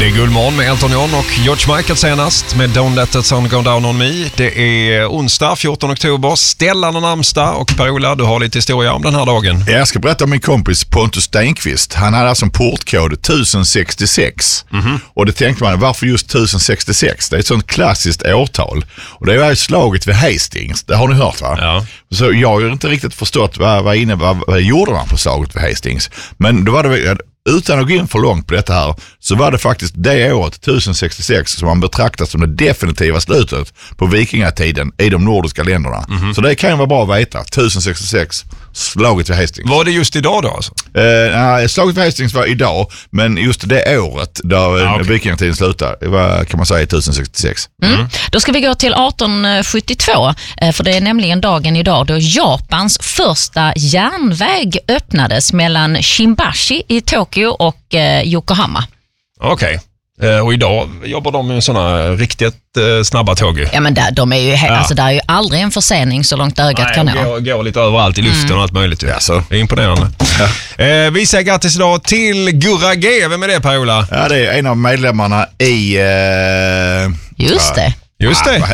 Det är Guldmorgon med Elton John och George Michael senast med Don't Let the Sun Go Down On Me. Det är onsdag 14 oktober, Stellan och namnsdag, och Per-Ola, du har lite historia om den här dagen. Jag ska berätta om min kompis Pontus Stenqvist. Han hade alltså en portkod 1066. Och det tänkte man, varför just 1066? Det är ett sånt klassiskt årtal. Och det är ju slaget vid Hastings, det har ni hört va? Ja. Så jag har inte riktigt förstått vad gjorde man på slaget vid Hastings. Men då var det, utan att gå in för långt på detta här, så var det faktiskt det året 1066 som man betraktar som det definitiva slutet på vikingatiden i de nordiska länderna. Så det kan ju vara bra att veta. 1066, slaget vid Hastings. Var det just idag då alltså? Slaget vid Hastings var idag, men just det året där vikingatiden slutade, det var, kan man säga, 1066. Då ska vi gå till 1872, för det är nämligen dagen idag då Japans första järnväg öppnades mellan Shimbashi i Tokyo och Yokohama. Okej. Och idag jobbar de med sådana riktigt snabba tåg. Ja, men de är ju alltså där är ju aldrig en försening så långt ögat kan nå. Går lite överallt i luften och allt möjligt. Alltså. Det är imponerande. Vi säger grattis idag till Gurra G. Vem är det, Per-Ola? Ja, det är en av medlemmarna i... Just det. Just det.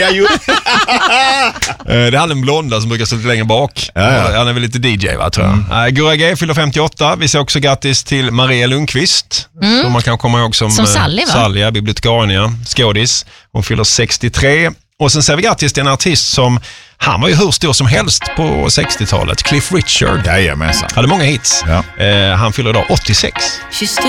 Det är han den blonda som brukar stå lite längre bak. Ja. Han är väl lite DJ, va, tror jag. Gurra G fyller 58. Vi säger också grattis till Maria Lundqvist. Som man kan komma ihåg som Sally, va? Sally, bibliotekarien, skådis. Hon fyller 63. Och sen säger vi grattis till en artist som, han var ju hur stor som helst på 60-talet. Cliff Richard. Jajamensan. Hade många hits. Ja. Han fyller idag 86.